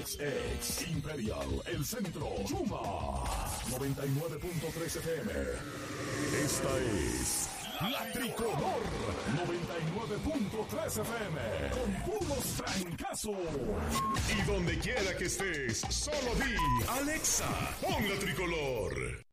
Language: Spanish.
Ex Imperial, El Centro, Chuma, 99.3 FM. Esta es La Tricolor, 99.3 FM, con puros trancazos. Y donde quiera que estés, solo di, Alexa, pon La Tricolor.